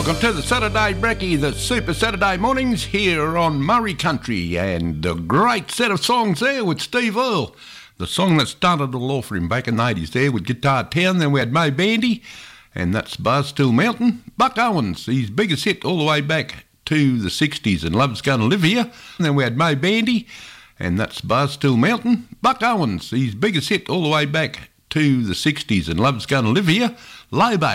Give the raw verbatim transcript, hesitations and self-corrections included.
Welcome to the Saturday Brekkie, the Super Saturday mornings here on Murray Country, and a great set of songs there with Steve Earle. The song that started it all off for him back in the eighties there with Guitar Town. Then we had Mo Bandy, and that's Barstool Mountain. Buck Owens, his biggest hit all the way back to the sixties, and Love's Gonna Live Here. And then we had Mo Bandy, and that's Barstool Mountain. Buck Owens, his biggest hit all the way back to the sixties, and Love's Gonna Live Here. Low